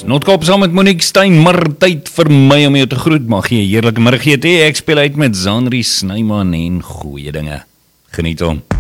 Notkop saam met Monique Stein, maar tyd vir my om jou te groet. Mag jy 'n heerlike middag hê. Ek speel uit met Zanri Snyman en goeie dinge. Geniet hom.